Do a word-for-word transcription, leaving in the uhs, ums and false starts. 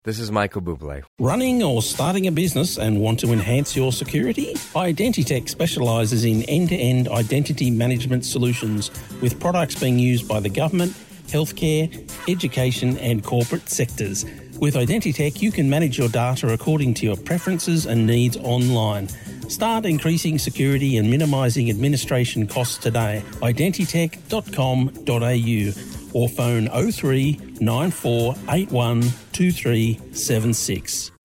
This is Michael Bublé. Running or starting a business and want to enhance your security? Identitech specialises in end-to-end identity management solutions with products being used by the government, healthcare, education and corporate sectors. With Identitech, you can manage your data according to your preferences and needs online. Start increasing security and minimising administration costs today. identitech dot com dot a u or phone oh three nine four eight one two three seven six.